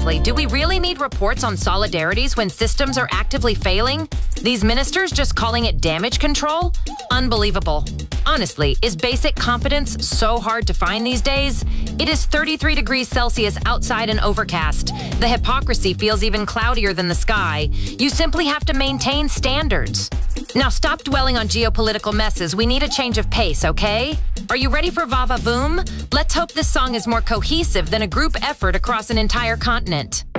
Seriously, do we really need reports on solidarities when systems are actively failing? These ministers just calling it damage control? Unbelievable. Honestly, is basic competence so hard to find these days? It is 33 degrees Celsius outside and overcast. The hypocrisy feels even cloudier than the sky. You simply have to maintain standards. Now stop dwelling on geopolitical messes. We need a change of pace, okay? Are you ready for Va Va Voom? Let's hope this song is more cohesive than a group effort across an entire continent.